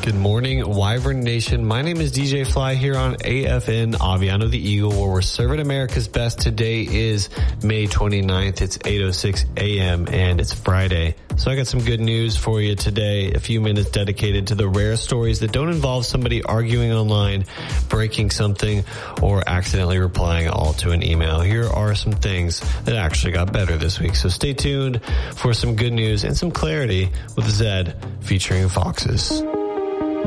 Good morning, Wyvern Nation. My name is DJ Fly here on AFN Aviano the Eagle, where we're serving America's best. Today is May 29th. It's 8:06 a.m. and it's Friday. So I got some good news for you today. A few minutes dedicated to the rare stories that don't involve somebody arguing online, breaking something, or accidentally replying all to an email. Here are some things that actually got better this week. So stay tuned for some good news and some clarity with Zed featuring Foxes.